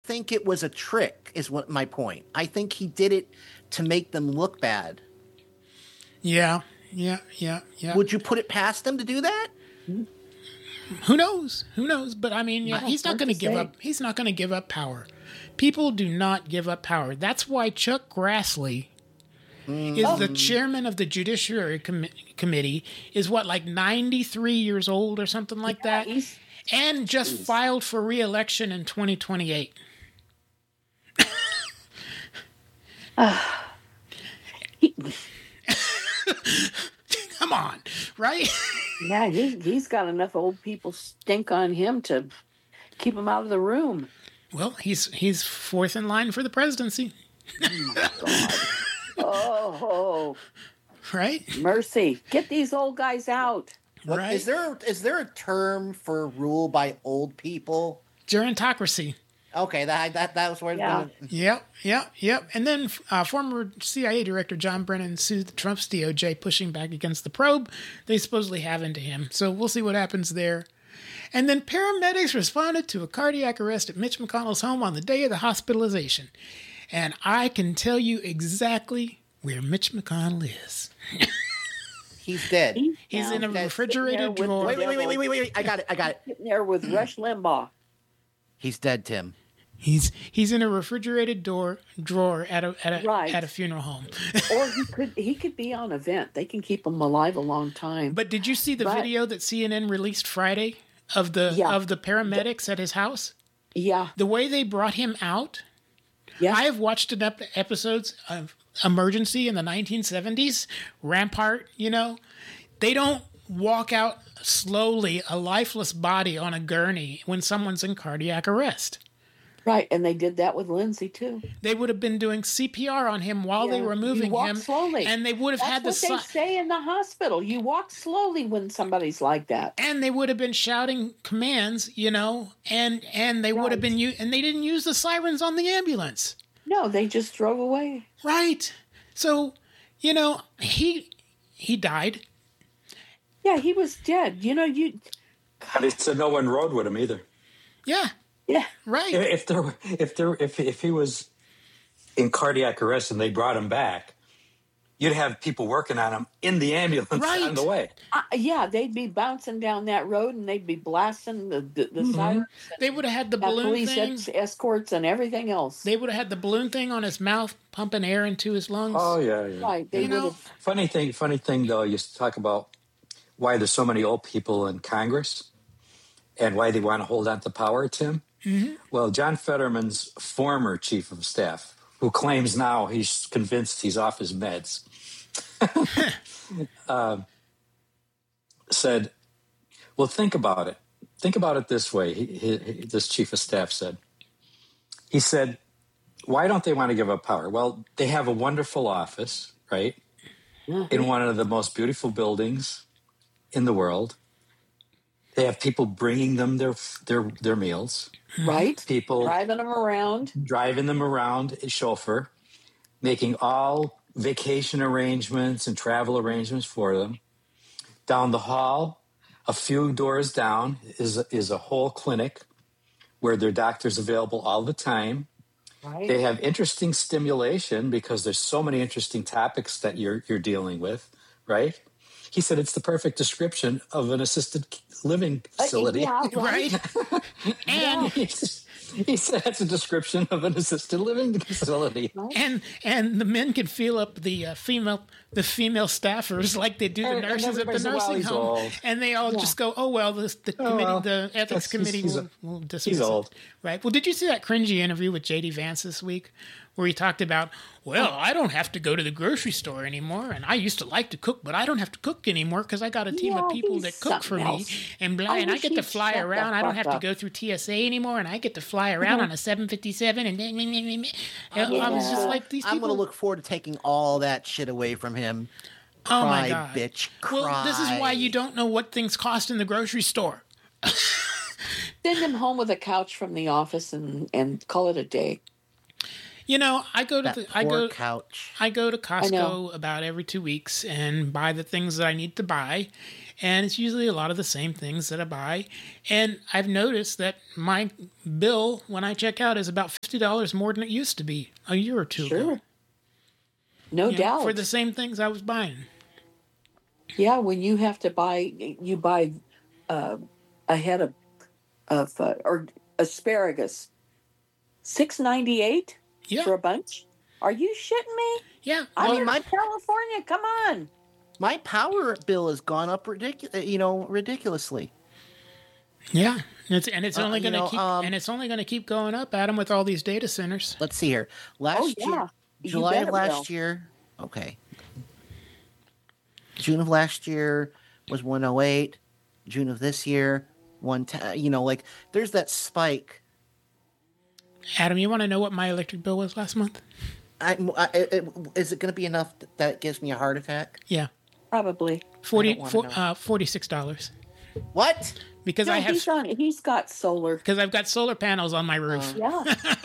think it was a trick, is what my point. I think he did it to make them look bad. Yeah. Would you put it past him to do that? Who knows? But I mean, yeah, he's not going to give up. He's not going to give up power. People do not give up power. That's why Chuck Grassley is the chairman of the Judiciary Committee, is what, like 93 years old or something like that? And just filed for re-election in 2028. Come on, right? Yeah, he's got enough old people stink on him to keep him out of the room. Well, he's fourth in line for the presidency. Oh, my God. Oh, right? Mercy. Get these old guys out. Right. Is there a term for rule by old people? Gerontocracy. Okay, that was where. Yeah. Yep. And then former CIA Director John Brennan sued the Trump's DOJ, pushing back against the probe they supposedly have into him. So we'll see what happens there. And then paramedics responded to a cardiac arrest at Mitch McConnell's home on the day of the hospitalization. And I can tell you exactly where Mitch McConnell is. He's dead. He's in a refrigerated drawer. Wait. I got it. Sitting there with Rush Limbaugh. He's dead, Tim. He's in a refrigerated drawer at a funeral home. Or he could be on a vent. They can keep him alive a long time. But did you see the video that CNN released Friday of the paramedics at his house? Yeah. The way they brought him out. Yeah. I have watched episodes of Emergency in the 1970s, Rampart, They don't walk out slowly, a lifeless body on a gurney when someone's in cardiac arrest. Right, and they did that with Lindsay, too. They would have been doing CPR on him while they were moving him. Slowly. And they would have had the... That's what they say in the hospital. You walk slowly when somebody's like that. And they would have been shouting commands, and they would have been... And they didn't use the sirens on the ambulance. No, they just drove away. Right. So, he died. Yeah, he was dead. And they said no one rode with him either. Yeah. Yeah. Right. If he was in cardiac arrest and they brought him back, you'd have people working on him in the ambulance on the way. Yeah, they'd be bouncing down that road and they'd be blasting the sirens. They would have had the balloon police thing. Escorts and everything else. They would have had the balloon thing on his mouth, pumping air into his lungs. Oh, yeah. Right. They would have. Funny thing, though, you talk about why there's so many old people in Congress and why they want to hold on to power, Tim. Mm-hmm. Well, John Fetterman's former chief of staff, who claims now he's convinced he's off his meds, said, well, think about it. Think about it this way, this chief of staff said. He said, why don't they want to give up power? Well, they have a wonderful office, right, in one of the most beautiful buildings in the world. They have people bringing them their meals. Right. People driving them around, a chauffeur, making all vacation arrangements and travel arrangements for them. Down the hall, a few doors down, is a whole clinic where their doctor's available all the time. Right. They have interesting stimulation because there's so many interesting topics that you're dealing with, right? He said it's the perfect description of an assisted living facility. Yeah, right? And he said it's a description of an assisted living facility. And the men can feel up the female staffers like they do the nurses at the nursing home. Old. And they all just go, oh, well, the ethics committee will dismiss he's old. it. Right. Well, did you see that cringy interview with J.D. Vance this week where he talked about, well, I don't have to go to the grocery store anymore, and I used to like to cook, but I don't have to cook anymore because I got a team of people that cook for me, and I get to fly around. I don't have to go through TSA anymore, and I get to fly around on a 757, and I was just like, these people. I'm going to look forward to taking all that shit away from him. Oh, my God. Bitch, well, this is why you don't know what things cost in the grocery store. Send him home with a couch from the office and call it a day. I go to couch. I go to Costco about every 2 weeks and buy the things that I need to buy. And it's usually a lot of the same things that I buy. And I've noticed that my bill when I check out is about $50 more than it used to be a year or two ago. No doubt. For the same things I was buying. Yeah, when you have to buy, you buy a head of or asparagus, $6.98 for a bunch. Are you shitting me? Yeah, I'm in California. Come on. My power bill has gone up ridiculously. Yeah, it's only going to keep going up, Adam, with all these data centers. Let's see here. July of last year. Okay. June of last year was 108. June of this year, 110. There's that spike. Adam, you want to know what my electric bill was last month? Is it going to be enough that gives me a heart attack? Yeah. Probably. $46. What? Because he's got solar. Because I've got solar panels on my roof. Yeah.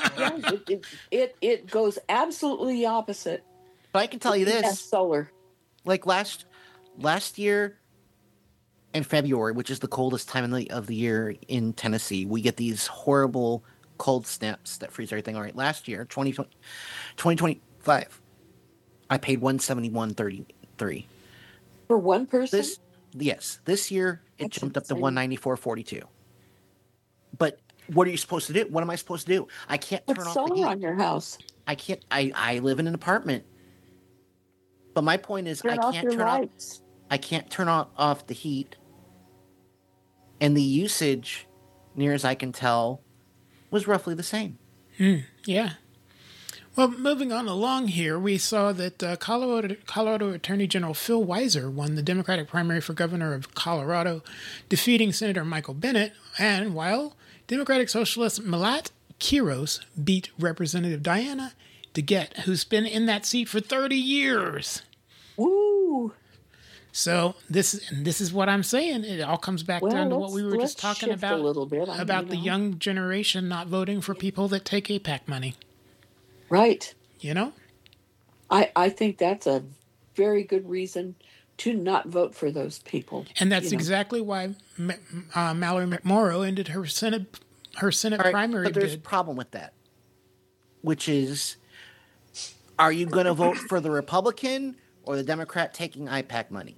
It goes absolutely the opposite. But I can tell you this. Solar. Like last year in February, which is the coldest time of the year in Tennessee, we get these horrible cold snaps that freeze everything. All right, last year, 2025, I paid $171.33 for one person. This year it jumped up to $194.42. But what are you supposed to do? What am I supposed to do? I can't turn off the heat. Put solar on your house. I can't. I live in an apartment. But my point is, I can't turn off the heat, and the usage, near as I can tell, was roughly the same. Yeah. Well, moving on along here, we saw that Colorado Attorney General Phil Weiser won the Democratic primary for governor of Colorado, defeating Senator Michael Bennet, and while Democratic Socialist Malat Quiros beat Representative Diana DeGette, who's been in that seat for 30 years. Woo! So this is what I'm saying. It all comes back down to what we were just talking about a little bit, the young generation not voting for people that take APAC money. Right. I think that's a very good reason to not vote for those people. And that's exactly why Mallory McMorrow ended her Senate primary bid. But there's a problem with that, which is, are you going to vote for the Republican or the Democrat taking IPAC money?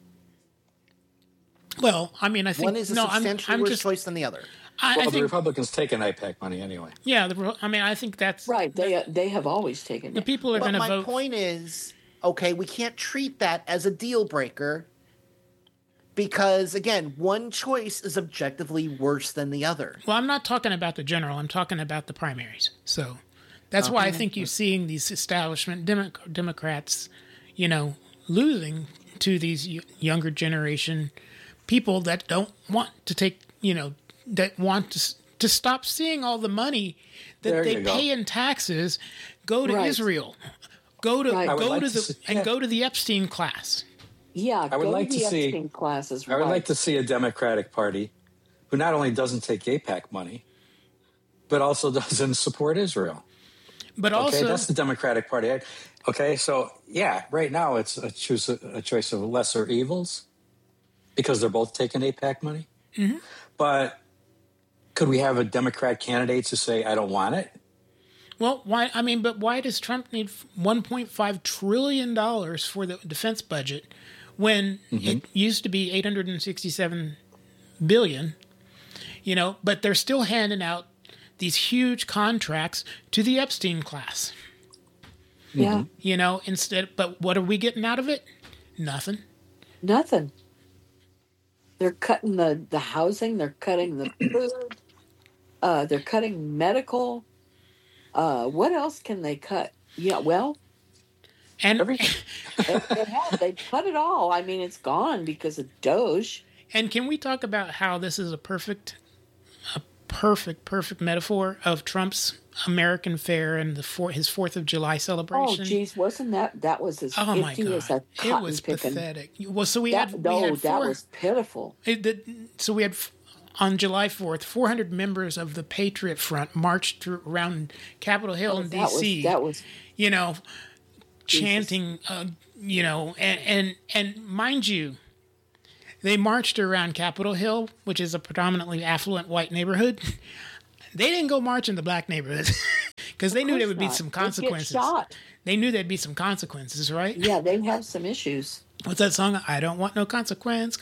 Well, I mean, I think one is a substantially worse choice than the other. I think the Republicans take an IPAC money anyway. Yeah, I think that's right. They have always taken the people are going to vote. My point is, okay, we can't treat that as a deal breaker because, again, one choice is objectively worse than the other. Well, I'm not talking about the general. I'm talking about the primaries. So that's why I think you're seeing these establishment Democrats, losing to these younger generation people that don't want to take, that want to stop seeing all the money that they pay in taxes go to Israel, go to the Epstein class. Yeah, I would like to see Epstein classes. I would like to see a Democratic Party who not only doesn't take AIPAC money, but also doesn't support Israel. But also, that's the Democratic Party. Okay, so right now it's a choice of lesser evils because they're both taking AIPAC money. Mm-hmm. But could we have a Democrat candidates who say, I don't want it? Well, why? I mean, but why does Trump need $1.5 trillion for the defense budget when it used to be $867 billion? But they're still handing out these huge contracts to the Epstein class. Yeah. But what are we getting out of it? Nothing. They're cutting the housing. They're cutting the food. They're cutting medical. What else can they cut? Yeah, well, and everything. They cut it all. I mean, it's gone because of Doge. And can we talk about how this is a perfect metaphor of Trump's American fare and his 4th of July celebration? Oh, geez, wasn't that was as empty as a cotton it was picking. pathetic. Well, so that was pitiful. So we had on July 4th, 400 members of the Patriot Front marched around Capitol Hill in D.C. That was chanting, and mind you, They marched around Capitol Hill, which is a predominantly affluent white neighborhood. They didn't go march in the black neighborhoods because they knew there would be some consequences. They knew there'd be some consequences, right? Yeah, they have some issues. What's that song? I don't want no consequence.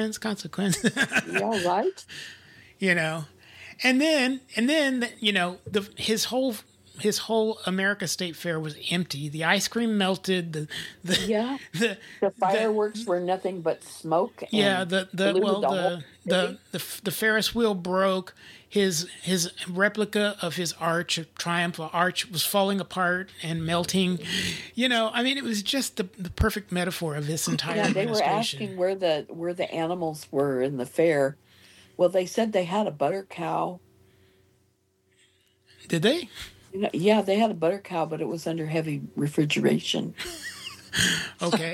Yeah, right. You know, and then you know, his whole America State Fair was empty. The ice cream melted. The fireworks were nothing but smoke. And the Ferris wheel broke. His replica of his triumph arch was falling apart and melting. You know, I mean, it was just the perfect metaphor of this entire administration. They were asking where the animals were in the fair. Well, they said they had a butter cow. Did they? Yeah, they had a butter cow, but it was under heavy refrigeration. Okay.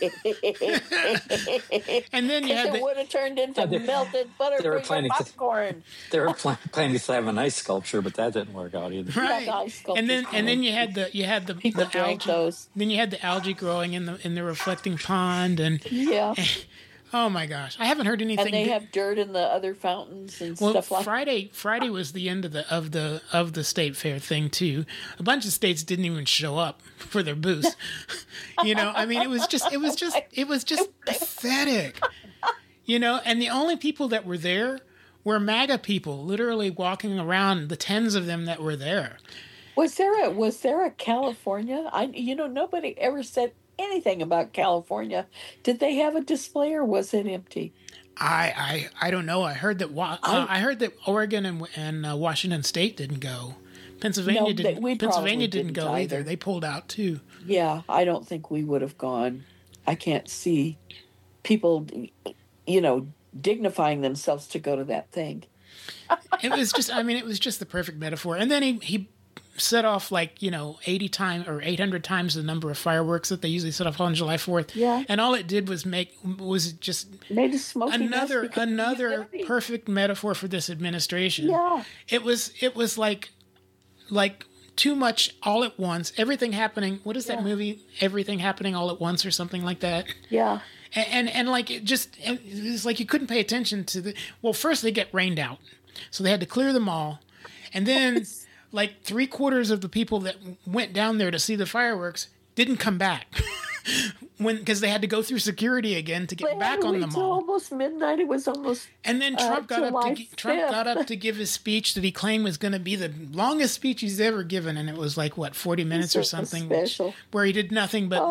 And then you had it would have turned into melted butter popcorn. They were planning to have an ice sculpture, but that didn't work out either. Right. And then you had the algae. Then you had the algae growing in the reflecting pond, and oh my gosh, I haven't heard anything. And they have dirt in the other fountains and stuff like that. Friday was the end of the state fair thing too. A bunch of states didn't even show up for their booths. You know, I mean, it was just pathetic. You know, and the only people that were there were MAGA people, literally walking around, the tens of them that were there. Was there a California? Nobody ever said anything about California. Did they have a display or was it empty? I don't know. I heard that Oregon and Washington State didn't go. Pennsylvania didn't go either. They pulled out too. Yeah, I don't think we would have gone. I can't see people, dignifying themselves to go to that thing. It was just the perfect metaphor. And then he set off 80 times or 800 times the number of fireworks that they usually set off on July 4th. Yeah. And all it did was made a smoking another perfect metaphor for this administration. Yeah. It was like too much all at once. Everything happening. What is that movie? Everything Happening All at Once or something like that. Yeah. And it's like you couldn't pay attention to first they get rained out. So they had to clear them all. And then 3/4 of the people that went down there to see the fireworks didn't come back because they had to go through security again to get back on the mall. Almost midnight. It was almost. And then Trump got up to give his speech that he claimed was going to be the longest speech he's ever given, and it was 40 minutes or something, where he did nothing but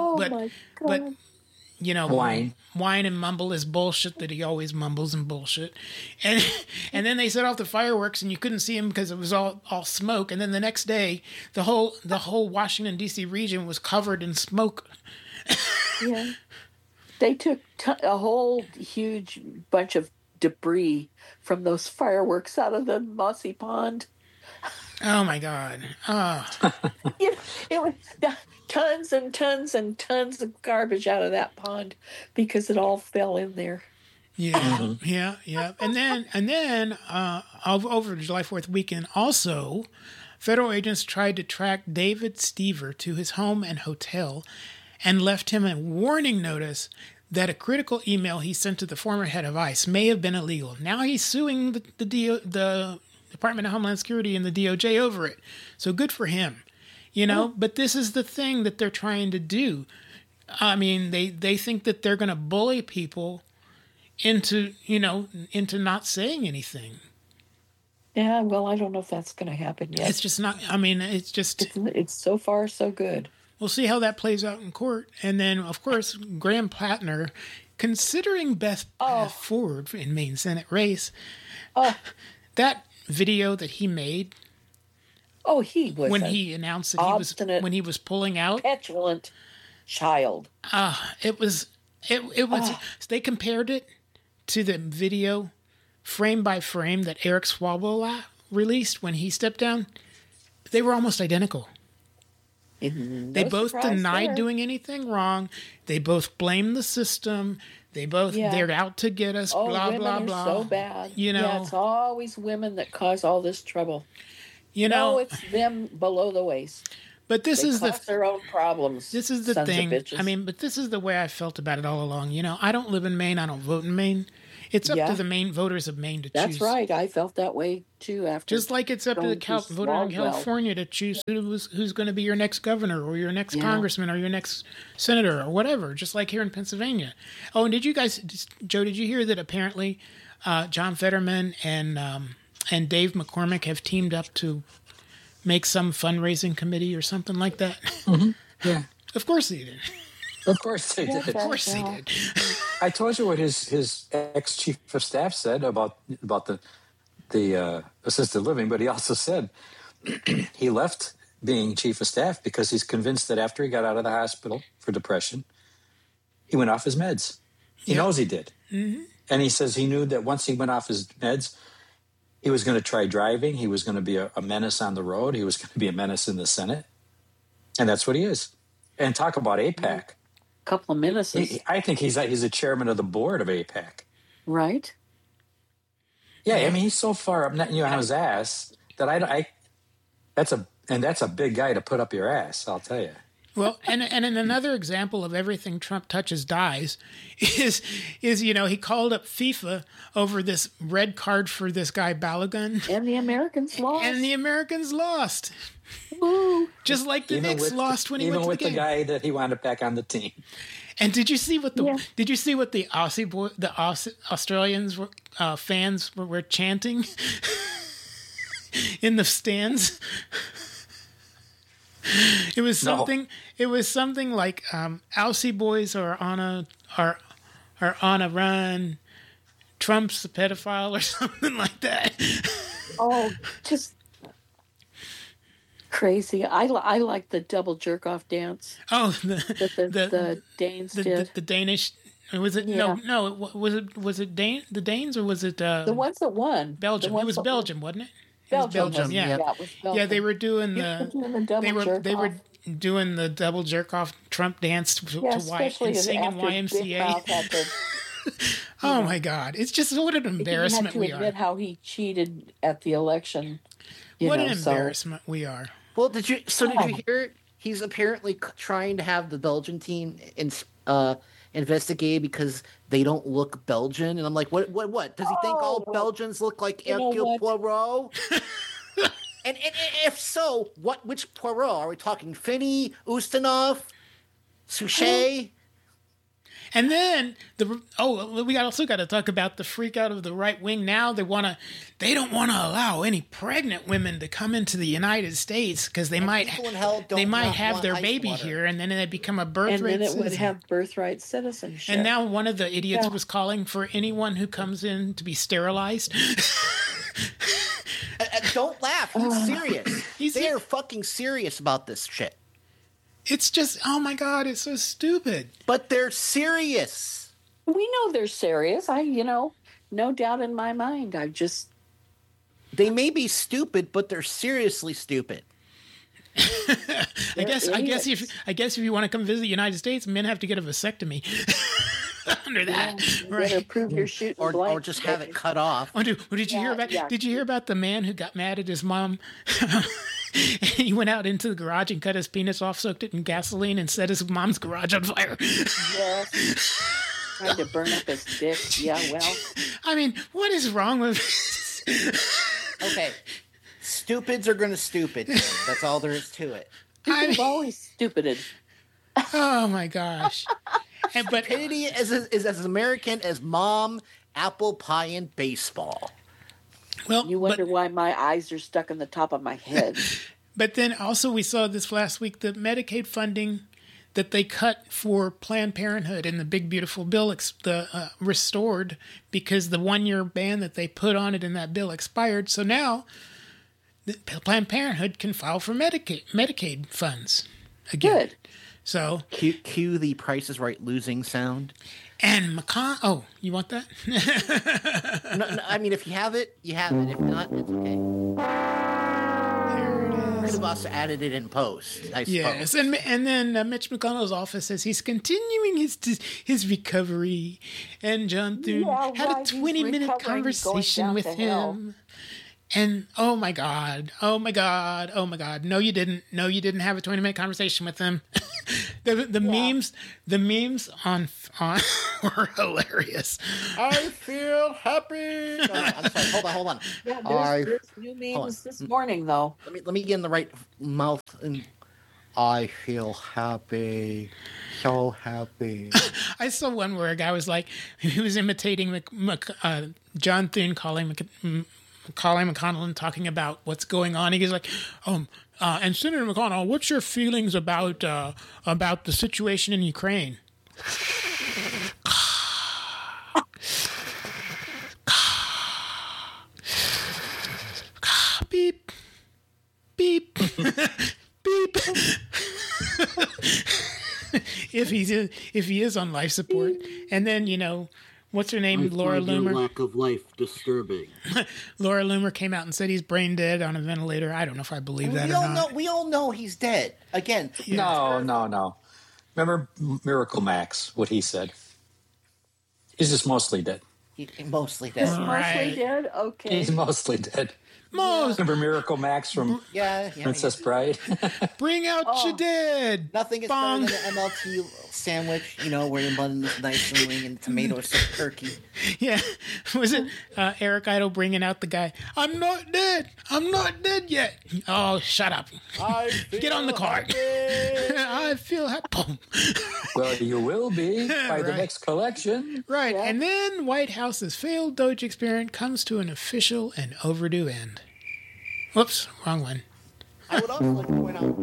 whine and mumble his bullshit that he always mumbles and bullshit. And then they set off the fireworks and you couldn't see him because it was all smoke. And then the next day, the whole Washington, D.C. region was covered in smoke. Yeah. They took a whole huge bunch of debris from those fireworks out of the mossy pond. Oh, my God. Oh. It was tons and tons and tons of garbage out of that pond because it all fell in there. Yeah, yeah. And then over July 4th weekend, also, federal agents tried to track David Stever to his home and hotel and left him a warning notice that a critical email he sent to the former head of ICE may have been illegal. Now he's suing the Department of Homeland Security and the DOJ over it. So good for him. But this is the thing that they're trying to do. I mean, they think that they're going to bully people into not saying anything. Yeah, well, I don't know if that's going to happen yet. It's just not. I mean, it's so far so good. We'll see how that plays out in court. And then, of course, Graham Plattner, considering best path forward in Maine Senate race, that video that he made. Oh, he was when he announced that when he was pulling out, petulant child. It was. They compared it to the video, frame by frame, that Eric Swalwell released when he stepped down. They were almost identical. They both denied doing anything wrong. They both blamed the system. They both they're out to get us. Blah blah blah. So bad. It's always women that cause all this trouble. No, it's them below the waist. But this is their own problems. This is the thing. I mean, but this is the way I felt about it all along. I don't live in Maine. I don't vote in Maine. It's up to the Maine voters of Maine to choose. That's right. I felt that way too. After just like it's up to the voter in California to choose who's going to be your next governor or your next congressman or your next senator or whatever. Just like here in Pennsylvania. Oh, and did you guys, Joe? Did you hear that apparently John Fetterman and Dave McCormick have teamed up to make some fundraising committee or something like that? Mm-hmm. Yeah. Of course they did. Of course they did. Of course they did. I told you what his ex-chief of staff said about the assisted living, but he also said he left being chief of staff because he's convinced that after he got out of the hospital for depression, he went off his meds. He knows he did. Mm-hmm. And he says he knew that once he went off his meds, he was going to try driving. He was going to be a menace on the road. He was going to be a menace in the Senate. And that's what he is. And talk about AIPAC. Couple of menaces. I think he's a chairman of the board of AIPAC. Right. Yeah, I mean, he's so far up on his ass that that's a big guy to put up your ass, I'll tell you. Well, and another example of everything Trump touches dies is he called up FIFA over this red card for this guy Balogun. And the Americans lost. Woo. Just like the Knicks lost when he went to the game. Even with the guy that he wound up back on the team. And did you see what the Australians fans were chanting in the stands? It was something. No. It was something like Aussie boys are on a run. Trump's a pedophile or something like that. Oh, just crazy! I like the double jerk off dance. Oh, the Danes did. The Danish. Was it no? Was it the Danes or was it the ones that won? Belgium. It was Belgium, wasn't it? Belgium. Yeah. It was Belgium. Yeah, they were doing they were doing the double jerk off Trump dance to and singing YMCA. Oh my God! It's just what an embarrassment we are. Admit how he cheated at the election. What an embarrassment we are. Well, did you hear? He's apparently trying to have the Belgian team investigated because they don't look Belgian, and I'm like, what? Does he think all Belgians look like Hercule Poirot? and if so, which Poirot are we talking? Finney, Ustinov, Suchet? And then we also got to talk about the freak out of the right wing. Now they don't want to allow any pregnant women to come into the United States because they might have their baby here, and then they become a birthright citizen. And then it would have birthright citizenship. And now one of the idiots was calling for anyone who comes in to be sterilized. Don't laugh. He's serious. They are fucking serious about this shit. It's just, oh my God, it's so stupid. But they're serious. We know they're serious. No doubt in my mind. They may be stupid, but they're seriously stupid. I guess if you want to come visit the United States, men have to get a vasectomy. Under that, you better prove you're shooting or just have it cut off. Oh, did you hear about? Yeah. Did you hear about the man who got mad at his mom? He went out into the garage and cut his penis off, soaked it in gasoline, and set his mom's garage on fire. Yes. Tried to burn up his dick. Yeah, well. I mean, what is wrong with this? Okay. Stupids are going to stupid. That's all there is to it. People always stupided. Oh, my gosh. But stupidity is as American as mom, apple pie, and baseball. Well, you wonder why my eyes are stuck in the top of my head. But then also we saw this last week, the Medicaid funding that they cut for Planned Parenthood in the big, beautiful bill restored because the 1-year ban that they put on it in that bill expired. So now Planned Parenthood can file for Medicaid funds again. Good. So cue the Price is Right losing sound. And McConnell. Oh, you want that? no, I mean, if you have it, you have it. If not, it's okay. There it is. Could have also added it in post, I suppose. Yes, and then Mitch McConnell's office says he's continuing his recovery. And John Thune had a 20-minute conversation with him. And oh my god, no, you didn't have a 20-minute conversation with them. the memes on were hilarious. I feel happy. No, I'm sorry. Hold on. Yeah, there's new memes this morning though. Let me get in the right mouth. And I feel happy, so happy. I saw one where a guy was like, he was imitating John Thune calling McConnell and talking about what's going on. He goes like, and Senator McConnell, what's your feelings about the situation in Ukraine? Beep, beep, beep. If he is on life support, and then what's her name? Laura Loomer. Lack of life disturbing. Laura Loomer came out and said he's brain dead on a ventilator. I don't know if I believe that or not. We all know he's dead. Again. Yeah. No. Remember Miracle Max, what he said? He's just mostly dead. Mostly dead. Mostly dead? Okay. He's mostly dead. Remember Miracle Max from Princess Bride? Bring out your dead. Nothing is better than an MLT sandwich, where you're bun this nice and wing and tomato soup turkey. Yeah. Was it Eric Idle bringing out the guy? I'm not dead yet. Oh, shut up. Get on the card. I feel happy. Well, you will be by the next collection. Right. Yeah. And then White House's failed Doge experiment comes to an official and overdue end. Whoops, wrong one. I would also like to point out...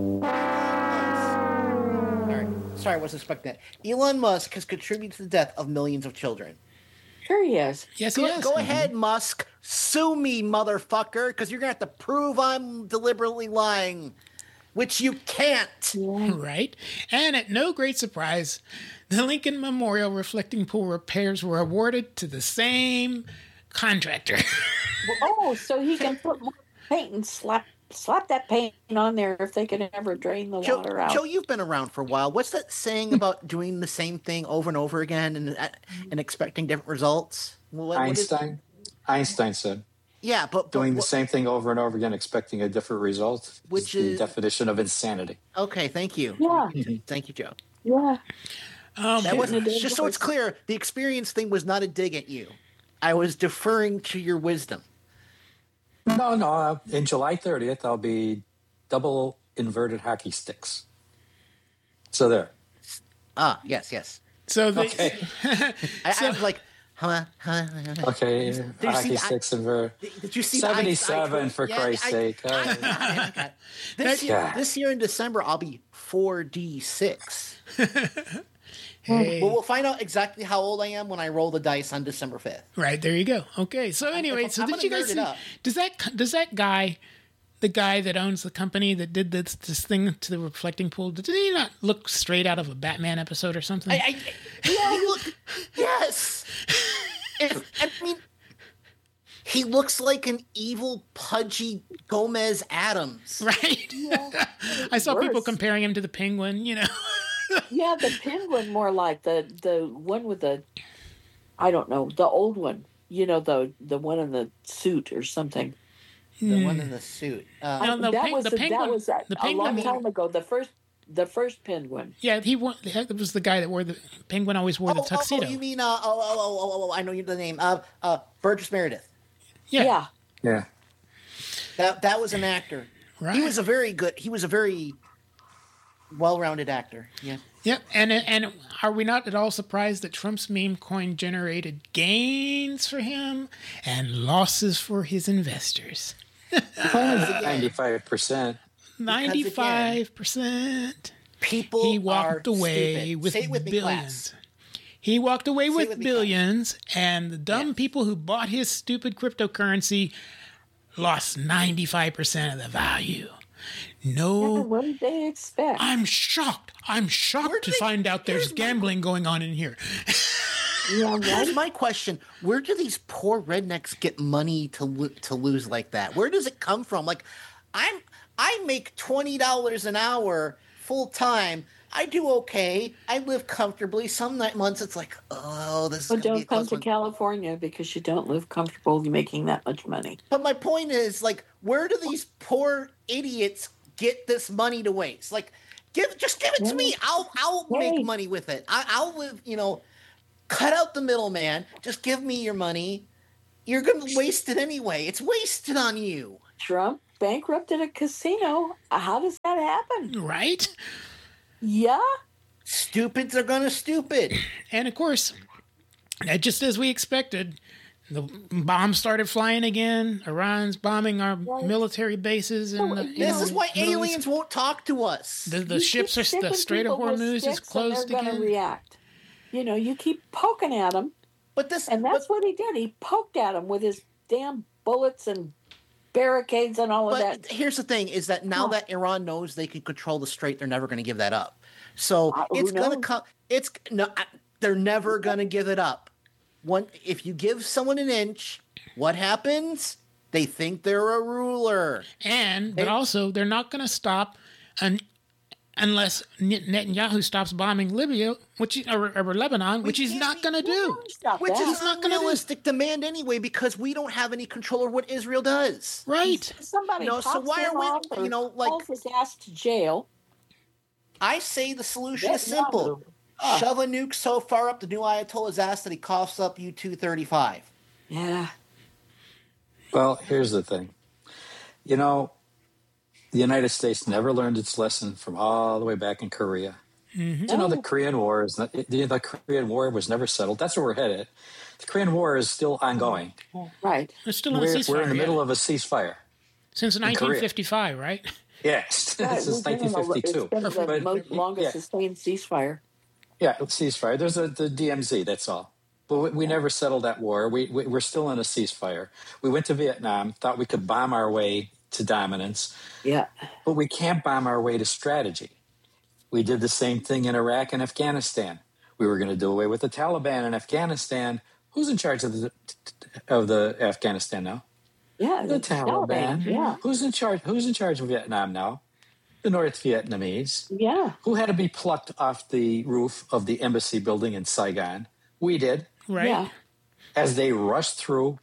Sorry, I wasn't expecting that. Elon Musk has contributed to the death of millions of children. Sure he has. Yes, he has. Go ahead, Musk. Sue me, motherfucker, because you're going to have to prove I'm deliberately lying, which you can't. Right. And at no great surprise, the Lincoln Memorial Reflecting Pool repairs were awarded to the same contractor. So he can put more paint and slap that paint on there if they can ever drain the water out. Joe, you've been around for a while. What's that saying about doing the same thing over and over again and expecting different results? Einstein said. Yeah, but doing the same thing over and over again, expecting a different result, which is the definition of insanity. Okay, thank you. Yeah, thank you, Joe. Yeah. Just so it's clear, the experience thing was not a dig at you. I was deferring to your wisdom. No. In July 30th, I'll be double inverted hockey sticks. So there. Yes. So okay. I was like, huh? Okay, hockey sticks invert. Did you see 77 for Christ's sake? This year in December, I'll be 4D6. Hey. Well, we'll find out exactly how old I am when I roll the dice on December 5th. Right, there you go. Okay, so anyway, did you guys see, does that guy, the guy that owns the company that did this thing to the reflecting pool, did he not look straight out of a Batman episode or something? Yes. I mean, he looks like an evil, pudgy Gomez Addams. Right. Yeah. I saw people comparing him to the Penguin, Yeah, the Penguin more like the one with the, I don't know, the old one. The one in the suit or something. The one in the suit. That was a long time ago. The first Penguin. Yeah, it was the guy that wore the Penguin always wore the tuxedo. You mean I know the name. Burgess Meredith. Yeah. That was an actor. Right. He was a very well-rounded actor. Yeah. Yep. And are we not at all surprised that Trump's meme coin generated gains for him and losses for his investors? 95%. 95%. People he walked away with billions. He walked away with billions, and the dumb people who bought his stupid cryptocurrency lost 95% of the value. No. What did they expect? I'm shocked to find out there's gambling going on in here. Yeah, here's my question. Where do these poor rednecks get money to lose like that? Where does it come from? Like, I make $20 an hour full time I do okay. I live comfortably. Some months it's like, oh, this is. But don't come to California because you don't live comfortable making that much money. But my point is, like, where do these poor idiots get this money to waste? Like, just give it to me. I'll make money with it. I'll live. Cut out the middleman. Just give me your money. You're going to waste it anyway. It's wasted on you. Trump bankrupted a casino. How does that happen? Right? Yeah. Stupids are going to stupid. And of course, just as we expected, the bombs started flying again. Iran's bombing our military bases. And this is why aliens won't talk to us. The ships are, the Strait of Hormuz is closed again. They're going to react. You keep poking at them. And that's what he did. He poked at him with his damn bullets and barricades and all of that. Here's the thing: is that now that Iran knows they can control the Strait, they're never going to give that up. So it's going to come. They're never going to give it up. If you give someone an inch, what happens? They think they're a ruler. But also, they're not going to stop unless Netanyahu stops bombing Libya, or Lebanon, which he's not going to do. Which is not a realistic demand anyway, because we don't have any control over what Israel does. Right. Somebody so why are we, calls his ass to jail? I say the solution is simple. Shove a nuke so far up the new Ayatollah's ass that he coughs up U-235. Yeah. Well, here's the thing. The United States never learned its lesson from all the way back in Korea. Mm-hmm. The Korean War the Korean War was never settled. That's where we're headed. The Korean War is still ongoing. Right. It's still in a ceasefire. We're in the middle of a ceasefire. Since 1955, right? Yes, since 1952. It's been the longest sustained ceasefire. Yeah, ceasefire. There's the DMZ, that's all. But we never settled that war. We're still in a ceasefire. We went to Vietnam, thought we could bomb our way to dominance. Yeah. But we can't bomb our way to strategy. We did the same thing in Iraq and Afghanistan. We were going to do away with the Taliban in Afghanistan. Who's in charge of the Afghanistan now? Yeah, the Taliban. Yeah. Who's in charge of Vietnam now? The North Vietnamese. Yeah. Who had to be plucked off the roof of the embassy building in Saigon? We did. Right. Yeah. As they rushed through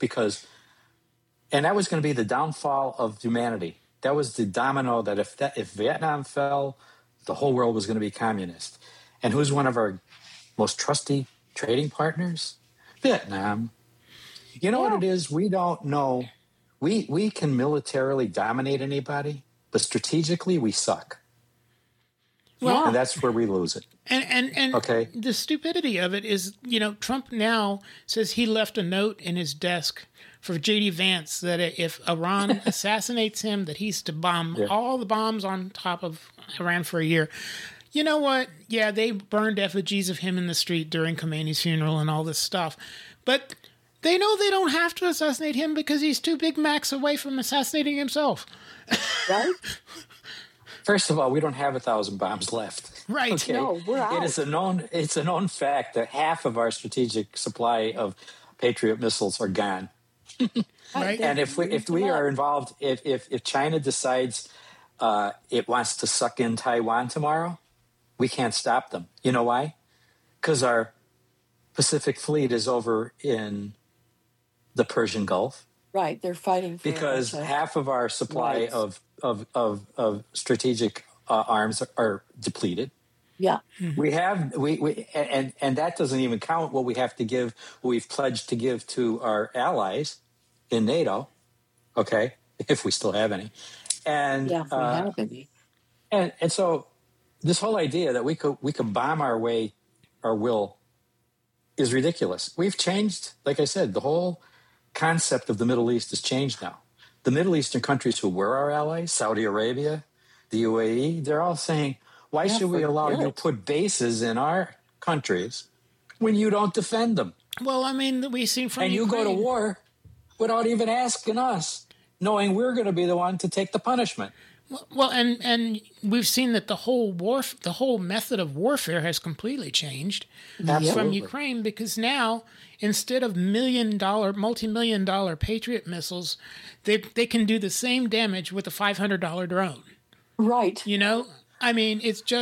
and that was going to be the downfall of humanity. That was the domino that if Vietnam fell, the whole world was going to be communist. And who's one of our most trusty trading partners? Vietnam. You know what it is? We don't know. We can militarily dominate anybody, but strategically we suck. Well, and that's where we lose it. And okay. The stupidity of it is, Trump now says he left a note in his desk for J.D. Vance that if Iran assassinates him, that he's to bomb all the bombs on top of Iran for a year. You know what? Yeah, they burned effigies of him in the street during Khomeini's funeral and all this stuff. But they know they don't have to assassinate him because he's 2 Big Macs away from assassinating himself. Right? First of all, we don't have 1,000 bombs left. Right. Okay? No, we're out. It's a known fact that half of our strategic supply of Patriot missiles are gone. Right. And if we are involved, if China decides it wants to suck in Taiwan tomorrow, we can't stop them. You know why? Because our Pacific Fleet is over in the Persian Gulf. Right, they're fighting for because half of our supply of strategic arms are depleted. Yeah, we have and that doesn't even count what we have to give. What we've pledged to give to our allies in NATO. Okay, if we still have any, and if we have any, and so this whole idea that we could bomb our will is ridiculous. We've changed, like I said, the whole concept of the Middle East has changed now. The Middle Eastern countries who were our allies, Saudi Arabia, the UAE, they're all saying, why should we allow you to put bases in our countries when you don't defend them? Well, I mean, we've seen from Ukraine. You go to war without even asking us, knowing we're going to be the one to take the punishment. Well, and we've seen that the whole method of warfare has completely changed from Ukraine, because now instead of multi-million-dollar Patriot missiles, they can do the same damage with a $500 drone. Right. I mean, it's just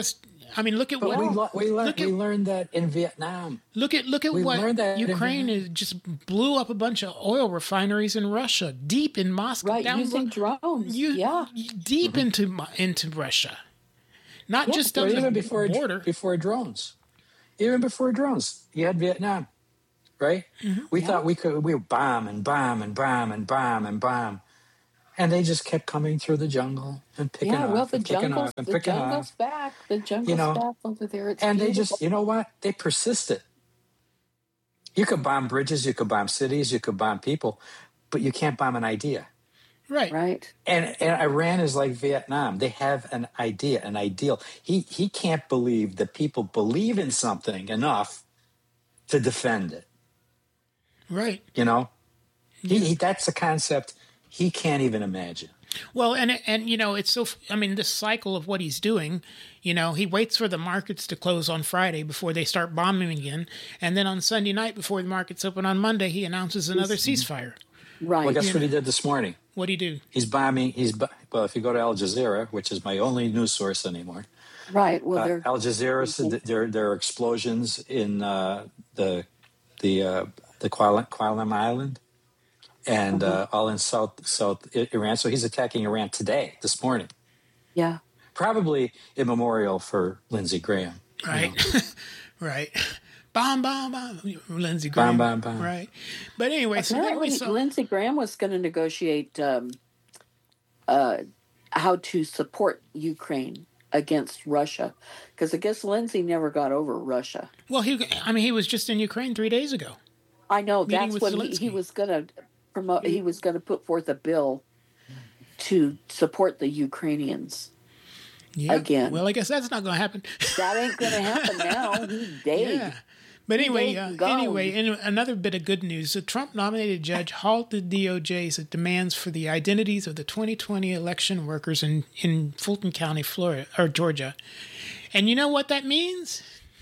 I mean, look at what we learned that in Vietnam. Look at what Ukraine is, just blew up a bunch of oil refineries in Russia, deep in Moscow, right? Using drones, deep into Russia, not just on the border. Before drones, even before drones, you had Vietnam, right? Mm-hmm. We thought we would bomb and bomb and bomb and bomb and bomb. And they just kept coming through the jungle and picking off and picking off and picking off. The jungle's back over there. It's and beautiful. They just, you know what? They persisted. You could bomb bridges, you could bomb cities, you could bomb people, but you can't bomb an idea. Right. And Iran is like Vietnam. They have an idea, an ideal. He can't believe that people believe in something enough to defend it. Right. You know? That's a concept he can't even imagine. Well, and it's so, I mean, this cycle of what he's doing, he waits for the markets to close on Friday before they start bombing again. And then on Sunday night, before the markets open on Monday, he announces another ceasefire. Right. Well, guess what he did this morning? What'd he do? He's bombing. Well, if you go to Al Jazeera, which is my only news source anymore. Right. Well, Al Jazeera said that there are explosions in the Kuala Island. And all in South Iran. So he's attacking Iran this morning. Yeah. Probably a memorial for Lindsey Graham. Right. Right. Bomb, Lindsey Graham. Bomb. Right. But anyway, Lindsey Graham was going to negotiate how to support Ukraine against Russia. Because I guess Lindsey never got over Russia. Well, he was just in Ukraine 3 days ago. I know. That's what he was going to promote. He was going to put forth a bill to support the Ukrainians again. Well, I guess that's not going to happen. That ain't going to happen now. He's dead. Yeah. But anyway, in another bit of good news, a Trump-nominated judge halted DOJ's demands for the identities of the 2020 election workers in Fulton County, Florida, or Georgia. And you know what that means?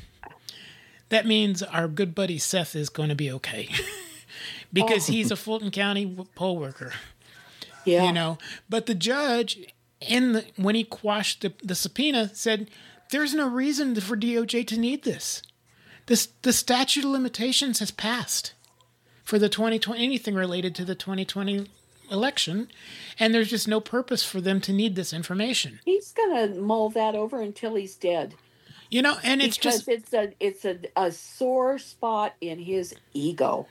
That means our good buddy Seth is going to be okay. Because he's a Fulton County poll worker. Yeah. But the judge, when he quashed the subpoena, said, there's no reason for DOJ to need this. The statute of limitations has passed for the 2020, anything related to the 2020 election, and there's just no purpose for them to need this information. He's going to mull that over until he's dead. And it's because it's a sore spot in his ego.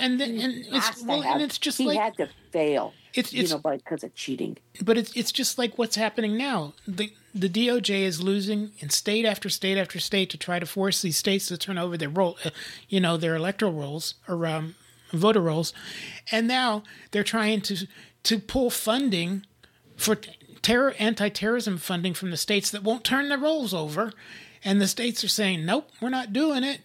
It's just he like had to fail. It's because of cheating. But it's just like what's happening now. The DOJ is losing in state after state after state to try to force these states to turn over their their electoral rolls or voter rolls, and now they're trying to pull funding for anti-terrorism funding from the states that won't turn their rolls over. And the states are saying, nope, we're not doing it.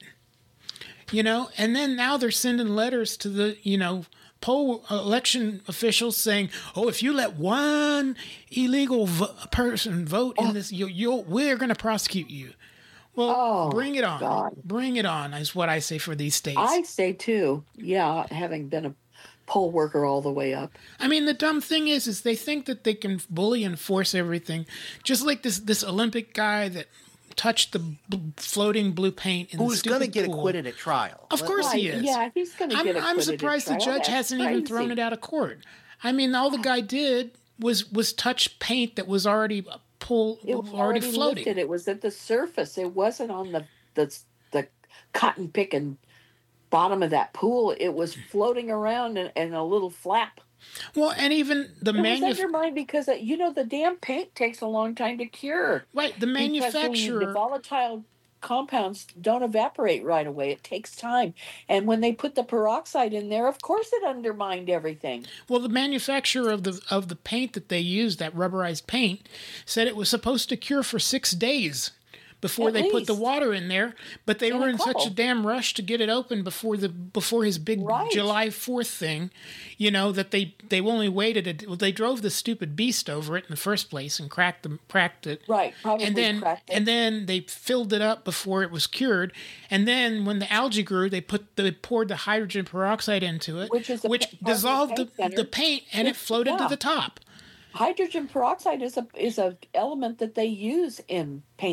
And then now they're sending letters to the, poll election officials saying, oh, if you let one illegal person vote in this, we're going to prosecute you. Well, bring it on. God. Bring it on is what I say for these states. I say too. Yeah, having been a poll worker all the way up. I mean, the dumb thing is they think that they can bully and force everything. Just like this Olympic guy that touched the floating blue paint in who's going to get acquitted at trial. Of course he is. Yeah, he's going to get acquitted. I'm surprised the judge hasn't even thrown it out of court. I mean, all the guy did was touch paint that was already already floating. Lifted. It was at the surface. It wasn't on the cotton picking bottom of that pool. It was floating around in a little flap. Well, and even the manufacturer... It was undermined because, the damn paint takes a long time to cure. Right, the manufacturer... The volatile compounds don't evaporate right away. It takes time. And when they put the peroxide in there, of course it undermined everything. Well, the manufacturer of the paint that they used, that rubberized paint, said it was supposed to cure for 6 days before they put the water in there, but they were in such a damn rush to get it open before his big July 4th thing, that they only waited. They drove the stupid beast over it in the first place and cracked it. Right, probably cracked it. And then they filled it up before it was cured. And then when the algae grew, they poured the hydrogen peroxide into it, which dissolved the paint, and it floated to the top. Hydrogen peroxide is a element that they use in paint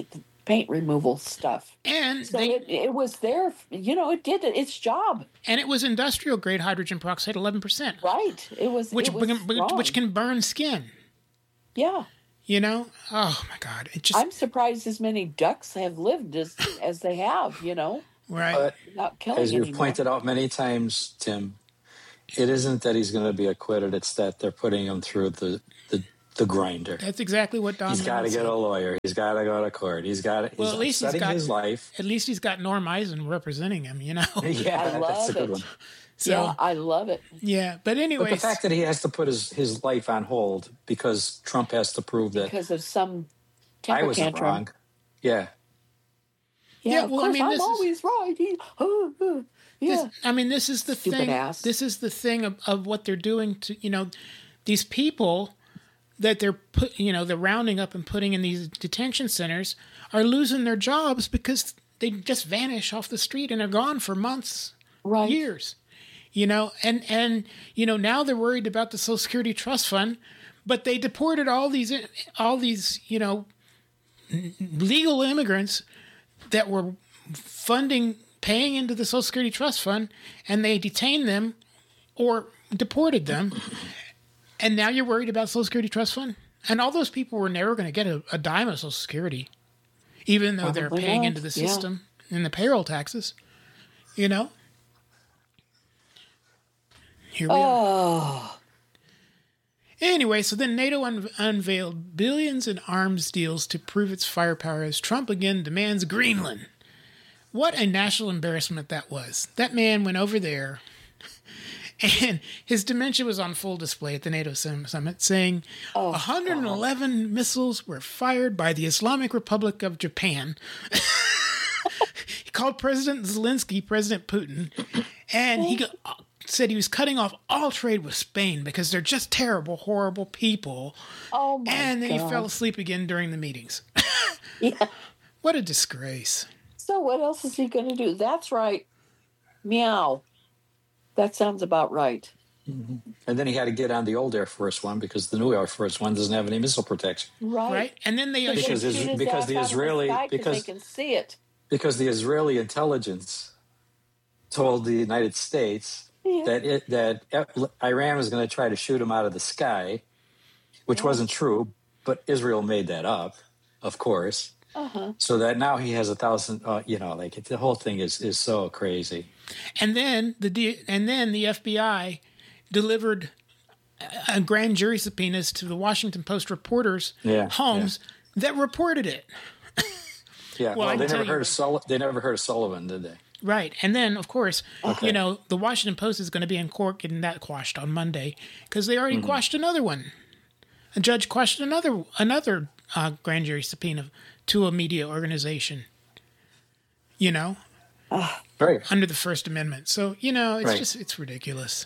paint removal stuff. And so it was there, it did its job. And it was industrial grade hydrogen peroxide, 11%. Right. Which can burn skin. Yeah. Oh my God! I'm surprised as many ducks have lived as they have. Right. Without killing as you've pointed out many times, Tim, it isn't that he's going to be acquitted; it's that they're putting him through the grinder. That's exactly what Don. He's got to get a lawyer. He's got to go to court. He's got. Well, at least he's got his life. At least he's got Norm Eisen representing him. Yeah, I love that's a good one. So, yeah, I love it. Yeah, but anyway, the fact that he has to put his life on hold because Trump has to prove that because of some temper I was tantrum. wrong. Yeah. Yeah, well, I mean, I'm always right. This is the Stupid thing. Ass. This is the thing of what they're doing to these people that they're they're rounding up and putting in these detention centers are losing their jobs because they just vanish off the street and are gone for months, years. And now they're worried about the Social Security Trust Fund, but they deported all these legal immigrants that were paying into the Social Security Trust Fund, and they detained them or deported them. And now you're worried about Social Security Trust Fund? And all those people were never going to get a dime of Social Security, even though they're paying into the system and the payroll taxes, Here we are. Anyway, so then NATO unveiled billions in arms deals to prove its firepower as Trump again demands Greenland. What a national embarrassment that was. That man went over there, and his dementia was on full display at the NATO summit, saying 111 missiles were fired by the Islamic Republic of Japan. He called President Zelensky President Putin, and he said he was cutting off all trade with Spain because they're just terrible, horrible people. Oh, my God. And then he fell asleep again during the meetings. Yeah. What a disgrace. So what else is he going to do? That's right. Meow. That sounds about right. Mm-hmm. And then he had to get on the old Air Force One because the new Air Force One doesn't have any missile protection. Right. And then they because the they can see it. Because the Israeli intelligence told the United States that Iran was going to try to shoot him out of the sky, which wasn't true, but Israel made that up, of course. Uh-huh. So that now he has 1,000. The whole thing is so crazy. And then the FBI delivered a grand jury subpoenas to the Washington Post reporters' homes that reported it. Yeah, well, they never heard of Sullivan, did they? Right. And then, of course, the Washington Post is going to be in court getting that quashed on Monday because they already quashed another one. A judge quashed another grand jury subpoena to a media organization, right. under the First Amendment. So, it's ridiculous.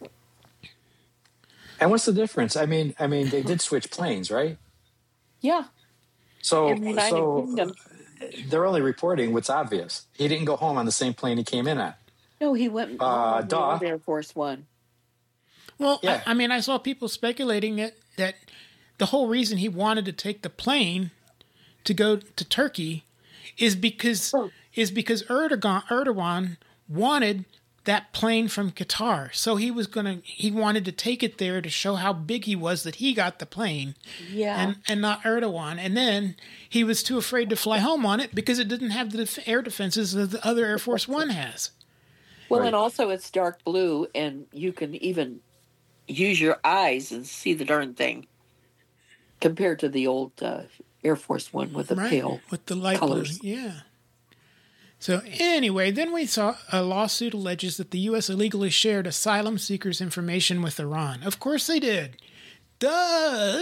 And what's the difference? I mean, they did switch planes, right? Yeah. So they're only reporting what's obvious. He didn't go home on the same plane he came in on. No, he went on the Air Force One. Well, yeah. I saw people speculating that the whole reason he wanted to take the plane to go to Turkey is because Erdogan wanted that plane from Qatar. So he wanted to take it there to show how big he was that he got the plane. Yeah. And not Erdogan. And then he was too afraid to fly home on it because it didn't have the air defenses that the other Air Force One has. Well, and also it's dark blue, and you can even use your eyes and see the darn thing compared to the old Air Force One with the pale with the light colors. Blue. Yeah. So anyway, then we saw a lawsuit alleges that the U.S. illegally shared asylum seekers' information with Iran. Of course they did. Duh.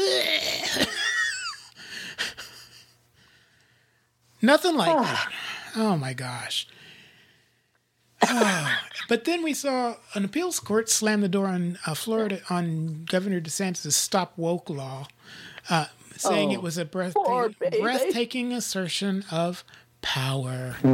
Nothing like that. Oh my gosh. But then we saw an appeals court slam the door on on Governor DeSantis' Stop Woke law, saying it was a breathtaking assertion of power. He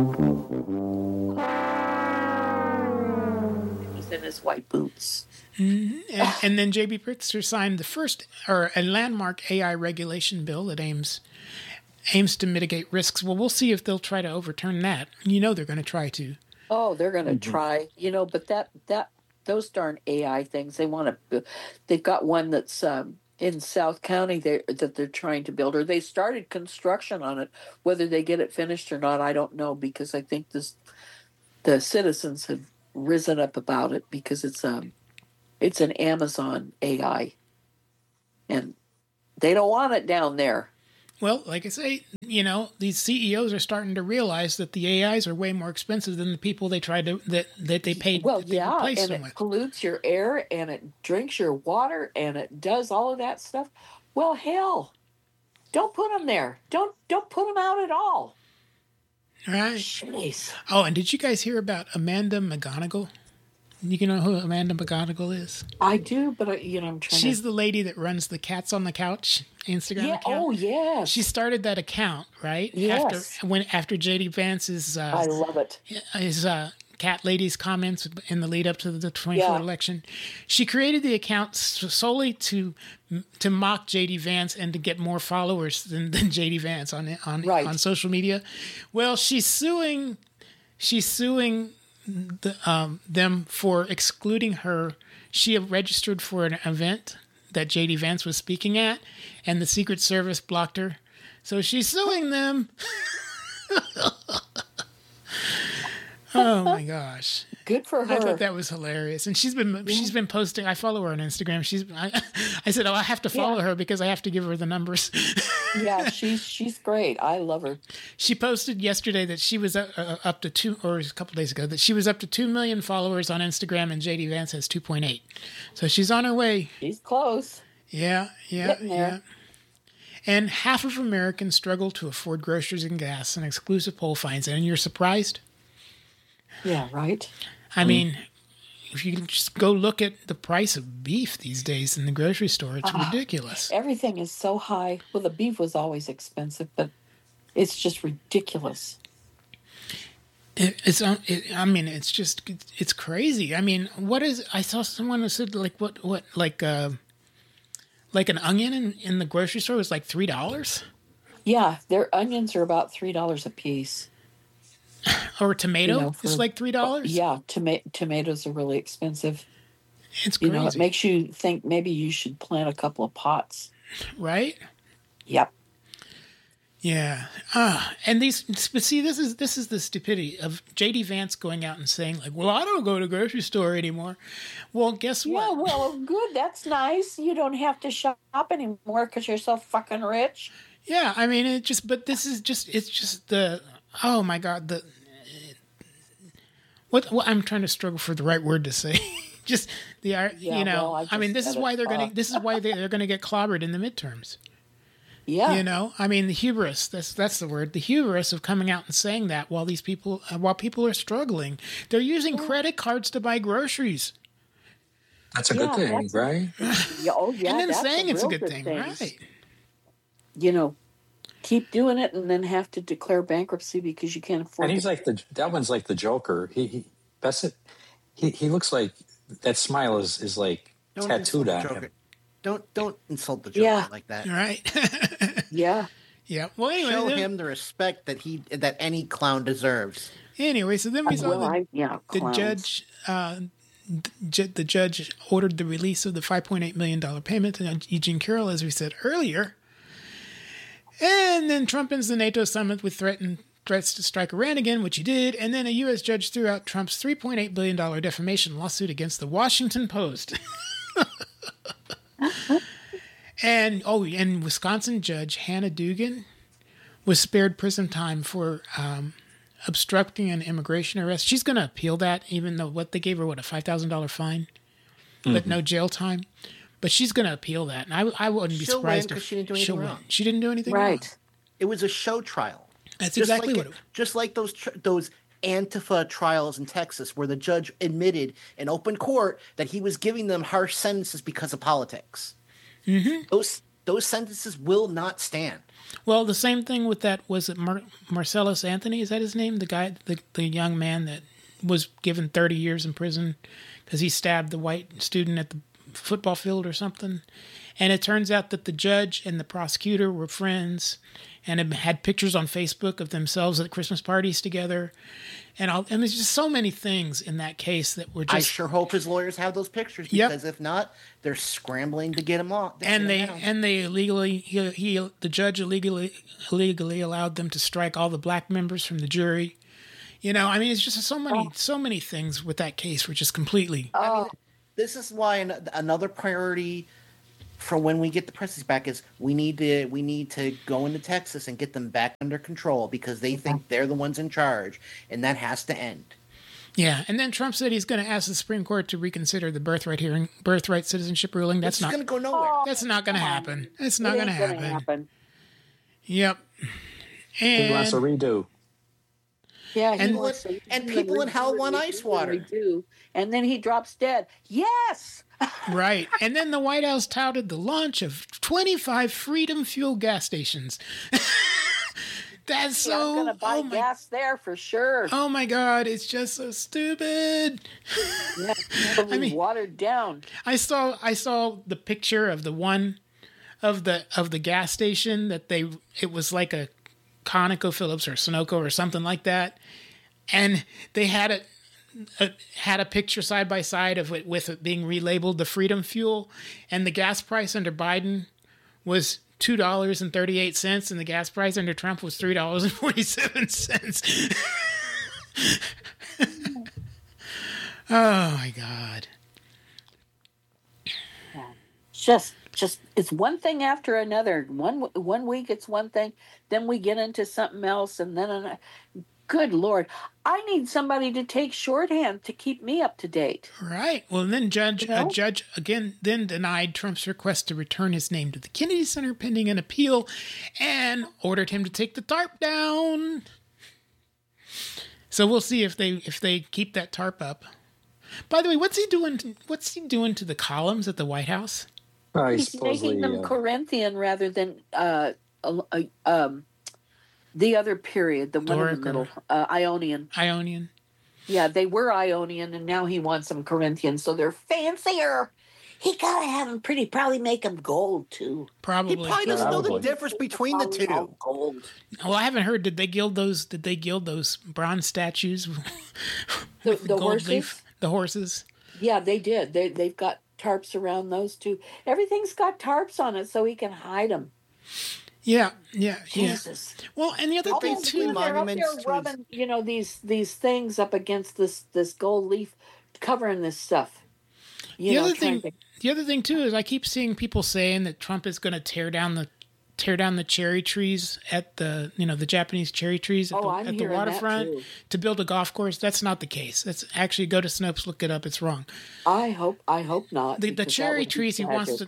was in his white boots. Mm-hmm. And then J.B. Pritzker signed a landmark AI regulation bill that aims aims to mitigate risks. Well, we'll see if they'll try to overturn that. You know they're going to try to. Oh, they're going to try. But that those darn AI things, they've got one that's in South County that they're trying to build, or they started construction on it. Whether they get it finished or not, I don't know, because I think the citizens have risen up about it because it's an Amazon AI, and they don't want it down there. Well, like I say, these CEOs are starting to realize that the AIs are way more expensive than the people they tried to that they paid. Well, and it pollutes your air, and it drinks your water, and it does all of that stuff. Well, hell, don't put them there. Don't put them out at all. Right. Jeez. Oh, and did you guys hear about Amanda McGonigal? You know who Amanda McGonigal is? I do, but I'm trying. She's the lady that runs the Cats on the Couch Instagram account. Oh, yeah. She started that account, right? Yes. After JD Vance's I love it. His cat lady's comments in the lead up to the 2024 election. She created the account solely to mock JD Vance and to get more followers than JD Vance on social media. Well, she's suing them for excluding her. She had registered for an event that JD Vance was speaking at, and the Secret Service blocked her. So she's suing them. Oh my gosh! Good for her. I thought that was hilarious, and she's been posting. I follow her on Instagram. I said, I have to follow her because I have to give her the numbers. Yeah, she's great. I love her. She posted yesterday that she was up to 2, or a couple days ago, that she was up to 2 million followers on Instagram, and JD Vance has 2.8. So she's on her way. She's close. Yeah. Getting there. Yeah. And half of Americans struggle to afford groceries and gas, an exclusive poll finds. And you're surprised? Yeah, right. I mean, if you can just go look at the price of beef these days in the grocery store, it's ridiculous. Everything is so high. Well, the beef was always expensive, but it's just ridiculous. It's crazy. I mean, I saw someone who said like an onion in the grocery store was like $3. Yeah, their onions are about $3 a piece. Or a tomato is like $3. Yeah, tomatoes are really expensive. It's crazy. It makes you think maybe you should plant a couple of pots. Right? Yep. Yeah. And but see, this is the stupidity of JD Vance going out and saying like, well, I don't go to the grocery store anymore. Well, guess what? Yeah, well, good. That's nice. You don't have to shop anymore because you're so fucking rich. Yeah, I mean, it's just the, oh my God, what I'm trying to struggle for the right word to say. Just the this is why they're going to get clobbered in the midterms. Yeah. I mean, the hubris, that's the word, the hubris of coming out and saying that while people are struggling. They're using credit cards to buy groceries. That's a good thing, right? Oh, yeah. And then saying it's a good thing, right? Keep doing it and then have to declare bankruptcy because you can't afford it. And he's like that one's like the Joker. He looks like that smile is like tattooed on him. Don't insult the Joker like that. Right. Yeah. Yeah. Well, anyway, show him the respect that any clown deserves. Anyway, so then we saw the judge ordered the release of the $5.8 million payment to Eugene Carroll, as we said earlier. And then Trump ends the NATO summit with threats to strike Iran again, which he did. And then a U.S. judge threw out Trump's $3.8 billion defamation lawsuit against the Washington Post. And Wisconsin Judge Hannah Dugan was spared prison time for obstructing an immigration arrest. She's going to appeal that, even though they gave her a $5,000 fine, but no jail time. But she's going to appeal that, and I wouldn't be surprised if she didn't do anything wrong. She didn't do anything wrong. Right. It was a show trial. That's exactly what it was. Just like those Antifa trials in Texas, where the judge admitted in open court that he was giving them harsh sentences because of politics. Mm-hmm. Those sentences will not stand. Well, the same thing with that, was it Marcellus Anthony? Is that his name? The guy, the young man that was given 30 years in prison because he stabbed the white student at the football field or something. And it turns out that the judge and the prosecutor were friends and had pictures on Facebook of themselves at Christmas parties together. And there's just so many things in that case that were just... I sure hope his lawyers have those pictures, because if not, they're scrambling to get them off. And they illegally... the judge illegally allowed them to strike all the black members from the jury. You know, I mean, it's just so many things with that case were just completely... I mean, this is why another priority for when we get the Presleys back is we need to go into Texas and get them back under control, because they think they're the ones in charge, and that has to end. Yeah, and then Trump said he's going to ask the Supreme Court to reconsider the birthright citizenship ruling. That's not going to go nowhere. That's not going to happen. It's not going to happen. Yep. And he wants a redo. Yeah, and people in hell want ice water. And then he drops dead. Yes. Right. And then the White House touted the launch of 25 Freedom Fuel gas stations. That's so... I'm going to buy gas there for sure. Oh, my God. It's just so stupid. Yeah, I mean, watered down. I saw the picture of the one of the gas station that it was like a ConocoPhillips or Sunoco or something like that. And they had a picture side by side of it with it being relabeled the Freedom Fuel, and the gas price under Biden was $2.38, and the gas price under Trump was $3.47. Oh my God! Just it's one thing after another. One week it's one thing, then we get into something else, and then another. Good Lord. I need somebody to take shorthand to keep me up to date. Right. Well, then a judge again then denied Trump's request to return his name to the Kennedy Center pending an appeal, and ordered him to take the tarp down. So we'll see if they keep that tarp By the way, what's he doing to the columns at the White House? He's making them Corinthian rather than the other period, the one in the middle, Ionian. Ionian. Yeah, they were Ionian, and now he wants them Corinthian, so they're fancier. He gotta have them pretty. Probably make them gold too. Probably. He probably doesn't know the difference between the two. Gold. Well, I haven't heard. Did they gild those bronze statues? The horses. Leaf? The horses. Yeah, they did. They've got tarps around those too. Everything's got tarps on it, so he can hide them. Yeah. Jesus. Well, and the other thing too, monuments. They're up there rubbing, these things up against this gold leaf, covering this stuff. The other thing too is I keep seeing people saying that Trump is going to tear down the cherry trees at the Japanese cherry trees at the waterfront to build a golf course. That's not the case. That's actually, go to Snopes, look it up. It's wrong. I hope not. The cherry trees he wants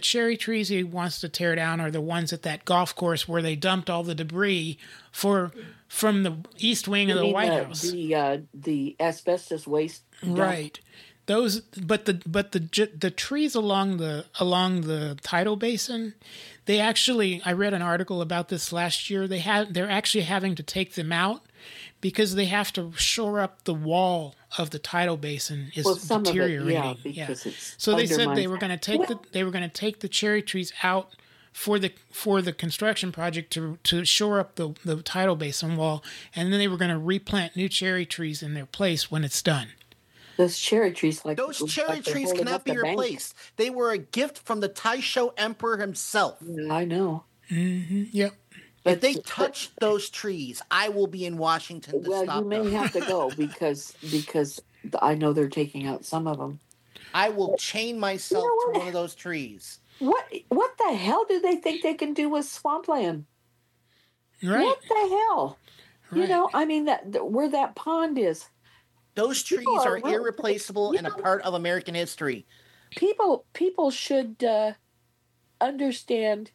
to tear down are the ones at that golf course where they dumped all the debris from the east wing of the White House. The asbestos waste dump. Right. Those, but the trees along the tidal basin, they actually, I read an article about this last year. They're actually having to take them out because they have to shore up the wall of the tidal basin is deteriorating. So they said they were going to take the cherry trees out for the construction project to shore up the tidal basin wall, and then they were going to replant new cherry trees in their place when it's done. Those cherry trees, cannot be replaced. They were a gift from the Taisho Emperor himself. I know. Mm-hmm. Yep. If they touch those trees, I will be in Washington to stop them. Well, you may have to go because I know they're taking out some of them. I will chain myself to one of those trees. What the hell do they think they can do with swampland? Right. What the hell? Right. Where that pond is. Those trees are irreplaceable and a part of American history. People should understand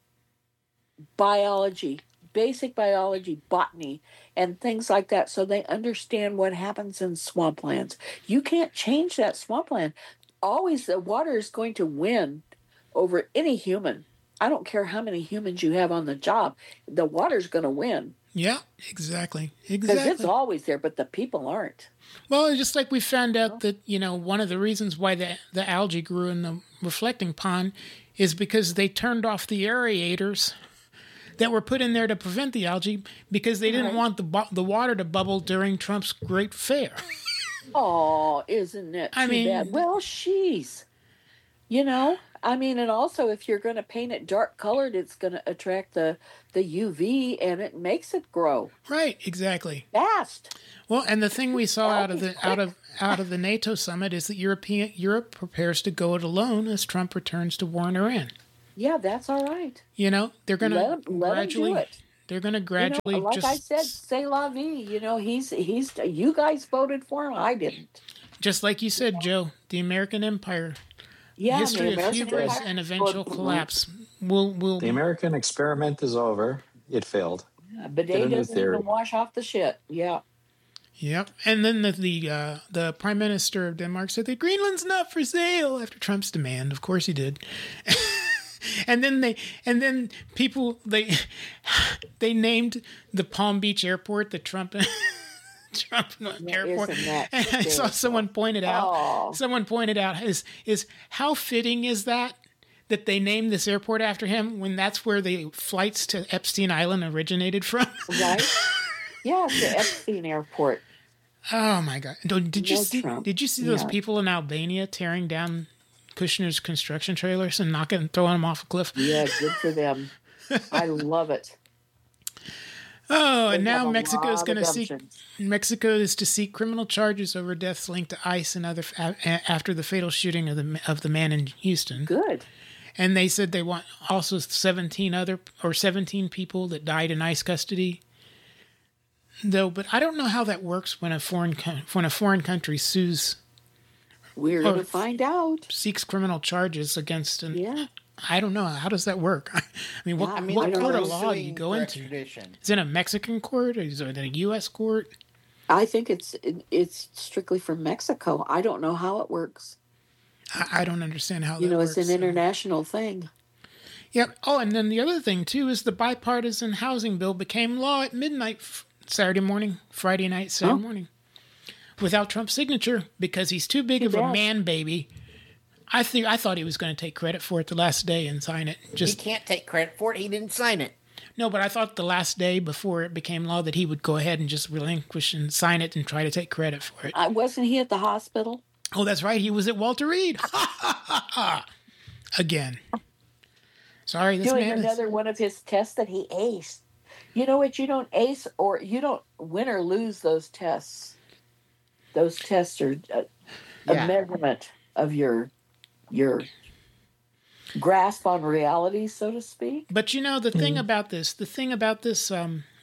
biology, basic biology, botany, and things like that, so they understand what happens in swamplands. You can't change that swampland. Always the water is going to win over any human. I don't care how many humans you have on the job. The water's going to win. Yeah, exactly. Because it's always there, but the people aren't. Well, just like we found out that, one of the reasons why the algae grew in the reflecting pond is because they turned off the aerators that were put in there to prevent the algae because they didn't want the water to bubble during Trump's Great Fair. Oh, isn't it too bad? Well, sheesh. And also if you're going to paint it dark colored, it's going to attract the UV and it makes it grow. Right, exactly. Fast. Well, and the thing we saw out of the NATO summit is that Europe prepares to go it alone as Trump returns to war in Iran. Yeah, that's all right. They're going to gradually do it. They're going to gradually like I said, c'est la vie. He's you guys voted for him. I didn't. Just like you said, Joe, the American Empire. Yeah, history of hubris and eventual collapse. The American experiment is over. It failed. Yeah, bidet doesn't even wash off the shit. Yeah. Yep. And then the Prime Minister of Denmark said that Greenland's not for sale after Trump's demand. Of course he did. And then people named the Palm Beach airport the Trump airport. And I saw someone pointed out. Someone pointed out is how fitting is that they named this airport after him when that's where the flights to Epstein Island originated from. Right. Yeah, it's the Epstein airport. Oh my God! Did you see those people in Albania tearing down Kushner's construction trailers and throwing them off a cliff? Yeah, good for them. I love it. Oh, and now Mexico is to seek criminal charges over deaths linked to ICE and other after the fatal shooting of the man in Houston. Good. And they said they want also 17 people that died in ICE custody. Though, but I don't know how that works when a foreign country sues. We're going to find out. Seeks criminal charges against Yeah. I don't know. How does that work? What court of law do you go into? Is it a Mexican court or is it a U.S. court? I think it's strictly from Mexico. I don't know how it works. I don't understand how that works. It's an international thing. Yep. Oh, and then the other thing, too, is the bipartisan housing bill became law at midnight Friday night, Saturday morning, without Trump's signature because he's too big of a man baby. I thought he was going to take credit for it the last day and sign it. He can't take credit for it. He didn't sign it. No, but I thought the last day before it became law that he would go ahead and just relinquish and sign it and try to take credit for it. Wasn't he at the hospital? Oh, that's right. He was at Walter Reed. Again. Sorry, this doing man another one of his tests that he aced. You know what? You don't ace or you don't win or lose those tests. Those tests are a measurement of your grasp on reality, so to speak. But the thing about this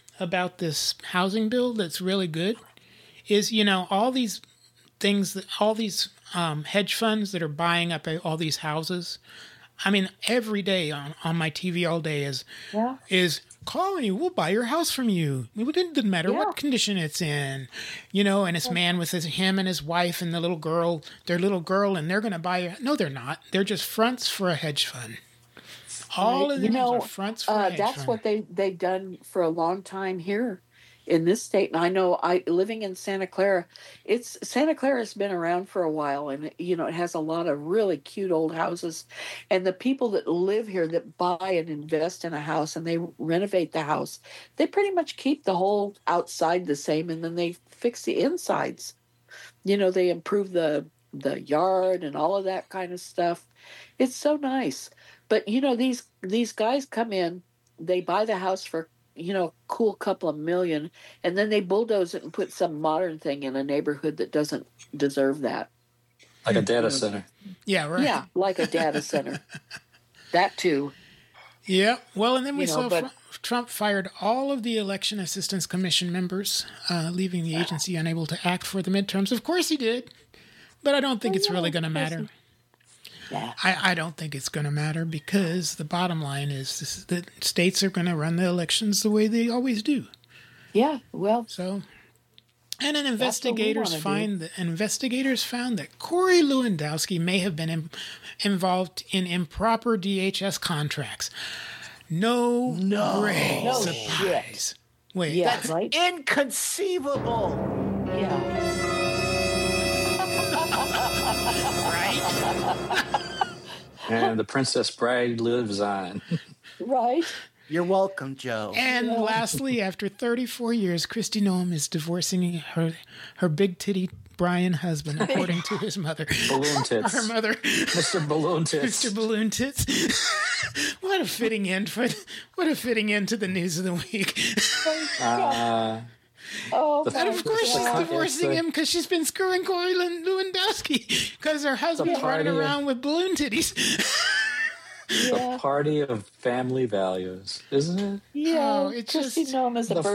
housing bill that's really good is all these things all these hedge funds that are buying up all these houses. I mean, every day on my TV all day is call me, we'll buy your house from you. It didn't matter what condition it's in, and this man with him and his wife and their little girl, and they're going to buy it. No, they're not. They're just fronts for a hedge fund. All of them are fronts for a hedge fund. That's what they've done for a long time here in this state. And I know living in Santa Clara, Santa Clara has been around for a while, and it has a lot of really cute old houses. And the people that live here that buy and invest in a house and they renovate the house, they pretty much keep the whole outside the same, and then they fix the insides. They improve the yard and all of that kind of stuff. It's so nice. But these guys come in, they buy the house for cool couple of million, and then they bulldoze it and put some modern thing in a neighborhood that doesn't deserve that. Like a data center. Yeah, right. Yeah, like a data center. That too. Yeah. Well, and then we saw Trump fired all of the Election Assistance Commission members, leaving the agency unable to act for the midterms. Of course he did, but I don't think it's really going to matter. Yeah. I don't think it's going to matter because the bottom line is that states are going to run the elections the way they always do. Yeah, well. So, and investigators found that Corey Lewandowski may have been involved in improper DHS contracts. No surprise. Shit. Wait, that's inconceivable. Yeah. Right? And the Princess Bride lives on. Right. You're welcome, Joe. And lastly, after 34 years, Kristi Noem is divorcing her big titty Brian husband, according to his mother. Balloon Tits. Her mother. Mr. Balloon Tits. Mr. Balloon Tits. What a fitting end to the news of the week. And of course she's divorcing him because she's been screwing Corey Lewandowski because her husband's running around with balloon titties. The party of family values, isn't it? Yeah, it's Kristi Noem is a virgin.